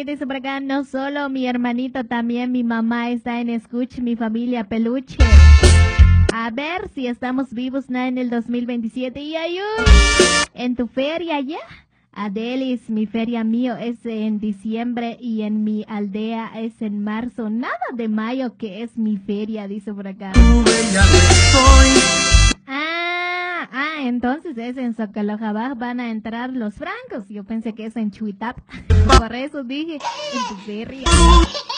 Dice por acá, no solo mi hermanito, también mi mamá está en Escuch, mi familia peluche. A ver si estamos vivos en el 2027. Y ayú, en tu feria ya. Adelis, mi feria mío es en diciembre y en mi aldea es en marzo. Nada de mayo que es mi feria, dice por acá. Entonces es en Socolojabaj van a entrar los francos. Yo pensé que es en Chuitap. Por eso dije, en tu feria.